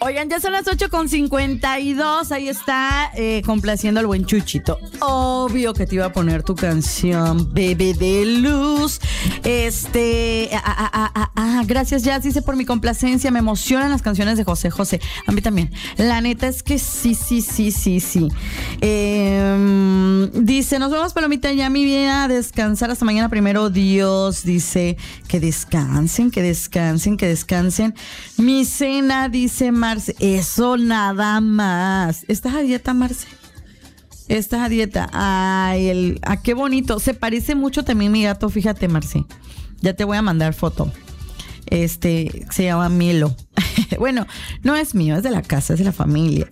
Oigan, ya son las 8:52. Ahí está, complaciendo al buen Chuchito. Obvio que te iba a poner tu canción, Bebé de Luz. Gracias, Jazz, dice, por mi complacencia. Me emocionan las canciones de José José. A mí también. La neta es que sí. Dice, nos vemos, Palomita, ya mi vida a descansar hasta mañana, primero Dios. Dice, que descansen. Mi cena, dice Marce. Eso nada más. ¿Estás a dieta, Marce? ¿Estás a dieta? Ay, qué bonito. Se parece mucho también mi gato, fíjate, Marce. Ya te voy a mandar foto. Se llama Milo. Bueno, no es mío, es de la casa, es de la familia.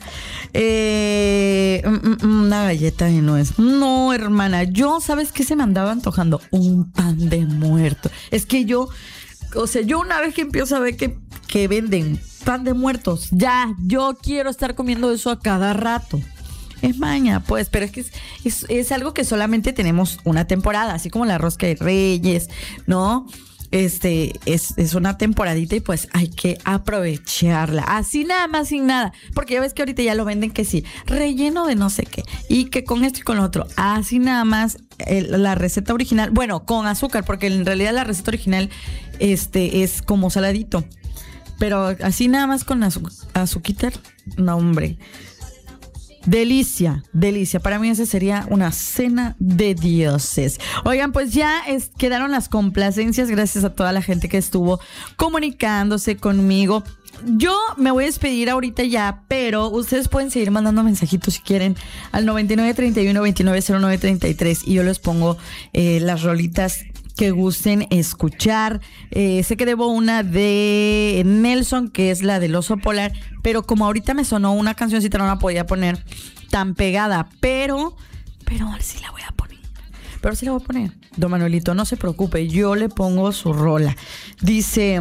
Una galleta de nuez. No, hermana, ¿sabes qué se me andaba antojando? Un pan de muerto. Es que yo una vez que empiezo a ver que venden pan de muertos, yo quiero estar comiendo eso a cada rato. Es maña, pues, pero es que es algo que solamente tenemos una temporada, así como la rosca de Reyes, ¿no? Es una temporadita y pues hay que aprovecharla. Así nada más, sin nada. Porque ya ves que ahorita ya lo venden que sí, relleno de no sé qué. Y que con esto y con lo otro. Así nada más, la receta original, bueno, con azúcar, porque en realidad la receta original es como saladito. Pero así nada más con azuquitar, no, hombre. Delicia. Para mí esa sería una cena de dioses. Oigan, pues ya quedaron las complacencias. Gracias a toda la gente que estuvo comunicándose conmigo. Yo me voy a despedir ahorita ya, pero ustedes pueden seguir mandando mensajitos si quieren al 9931-290933 y yo les pongo las rolitas que gusten escuchar. Sé que debo una de Nelson, que es la del oso polar, pero como ahorita me sonó una cancioncita, no la podía poner tan pegada, pero sí la voy a poner. Don Manuelito, no se preocupe, yo le pongo su rola. Dice,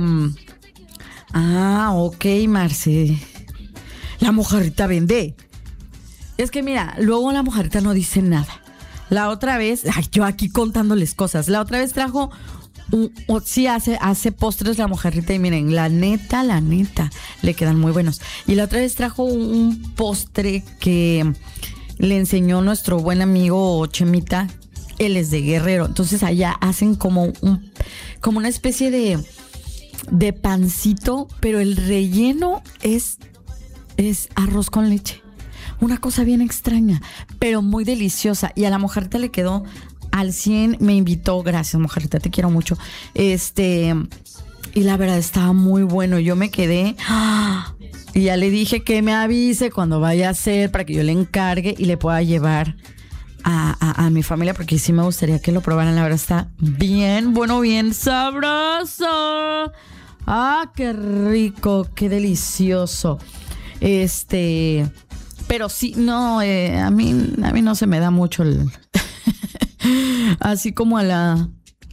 ok, Marce, la mojarrita vende. Es que mira, luego la mojarrita no dice nada. La otra vez, yo aquí contándoles cosas. La otra vez trajo, sí hace postres la mojarrita y miren, la neta, le quedan muy buenos. Y la otra vez trajo un postre que le enseñó nuestro buen amigo Chemita. Él es de Guerrero. Entonces allá hacen como una especie de pancito, pero el relleno es arroz con leche. Una cosa bien extraña, pero muy deliciosa. Y a la mojarrita le quedó al 100. Me invitó. Gracias, mojarrita, te quiero mucho. Y la verdad estaba muy bueno. Yo me quedé. Y ya le dije que me avise cuando vaya a hacer para que yo le encargue y le pueda llevar a mi familia, porque sí me gustaría que lo probaran. La verdad está bien bueno, bien sabroso. Qué rico, qué delicioso. Pero sí, no, a mí no se me da mucho así como la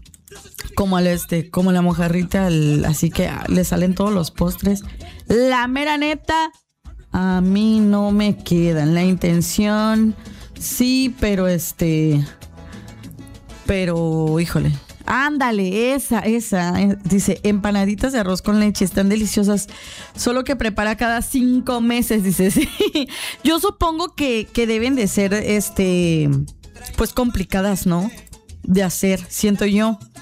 mojarrita, así que le salen todos los postres. La mera neta, a mí no me quedan. La intención, sí, pero híjole. Ándale, esa. Dice, empanaditas de arroz con leche, están deliciosas. Solo que prepara cada 5 meses, dice. Sí. Yo supongo que deben de ser, pues complicadas, ¿no? De hacer, siento yo.